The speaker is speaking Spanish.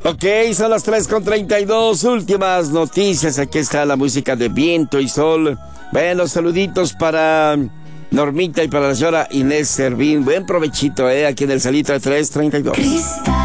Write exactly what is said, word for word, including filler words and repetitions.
Ok, son las tres con treinta y dos, últimas noticias. Aquí está la música de Viento y Sol. Bueno, saluditos para Normita y para la señora Inés Servín. Buen provechito, eh, aquí en el Salito de tres treinta y dos.